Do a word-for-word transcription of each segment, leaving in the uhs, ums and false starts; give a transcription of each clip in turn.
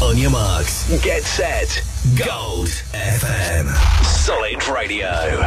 On your marks, get set, Gold F M. Solid Radio.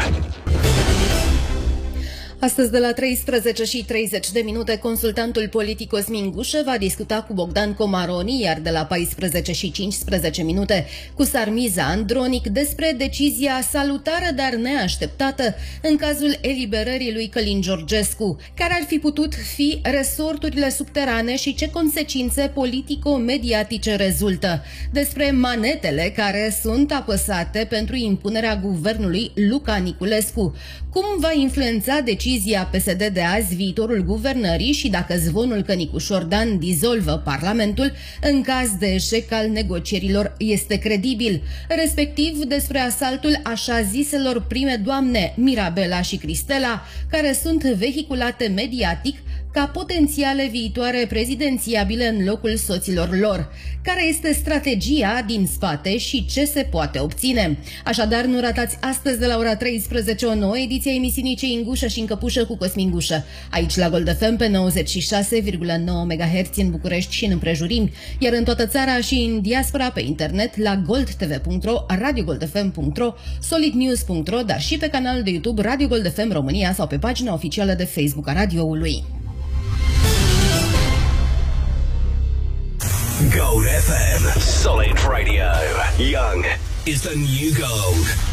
Astăzi de la treisprezece și treizeci de minute, consultantul politic Cosmin Gușă va discuta cu Bogdan Comaroni, iar de la paisprezece și cincisprezece minute cu Sarmiza Andronic despre decizia salutară, dar neașteptată în cazul eliberării lui Călin Georgescu. Care ar fi putut fi resorturile subterane și ce consecințe politico-mediatice rezultă? Despre manetele care sunt apăsate pentru impunerea guvernului Luca Niculescu. Cum va influența decizia Decizia P S D de azi viitorul guvernării și dacă zvonul că Nicu Șordan dizolvă Parlamentul în caz de eșec al negocierilor este credibil, respectiv despre asaltul așa ziselor prime doamne Mirabela și Cristela, care sunt vehiculate mediatic ca potențiale viitoare prezidențiabile în locul soților lor. Care este strategia din spate și ce se poate obține? Așadar, nu ratați astăzi de la ora treisprezece o nouă ediția emisiunii Cei în gușă și în căpușă cu Cosmin Gușă, aici la Gold F M pe nouăzeci și șase virgulă nouă megahertz în București și în împrejurimi, iar în toată țara și în diaspora pe internet la gold t v punct ro, radio gold f m punct ro, solid news punct ro, dar și pe canalul de YouTube Radio Gold F M România sau pe pagina oficială de Facebook a radioului. Gold F M. Solid Radio. Young is the new gold.